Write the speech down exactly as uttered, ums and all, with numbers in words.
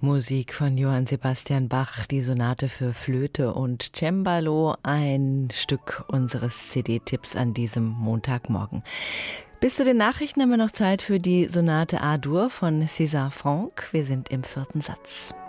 Musik von Johann Sebastian Bach, die Sonate für Flöte und Cembalo, ein Stück unseres C D-Tipps an diesem Montagmorgen. Bis zu den Nachrichten haben wir noch Zeit für die Sonate A-Dur von César Franck. Wir sind im vierten Satz.